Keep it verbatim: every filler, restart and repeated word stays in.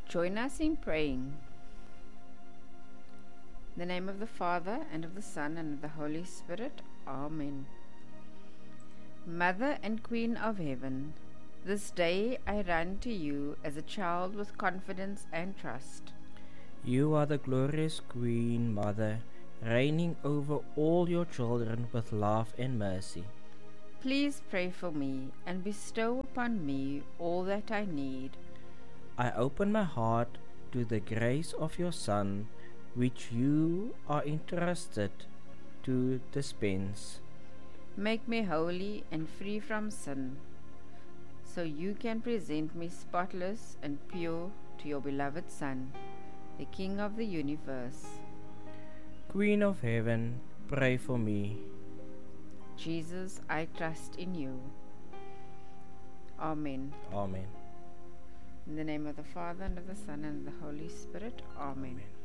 Join us in praying. In the name of the Father, and of the Son, and of the Holy Spirit. Amen. Mother and Queen of Heaven, this day I run to you as a child with confidence and trust. You are the glorious Queen Mother, reigning over all your children with love and mercy. Please pray for me and bestow upon me all that I need. I open my heart to the grace of your Son, which you are entrusted to dispense. Make me holy and free from sin, so you can present me spotless and pure to your beloved Son, the King of the universe. Queen of Heaven, pray for me. Jesus, I trust in you. Amen. Amen. In the name of the Father, and of the Son, and of the Holy Spirit. Amen. Amen.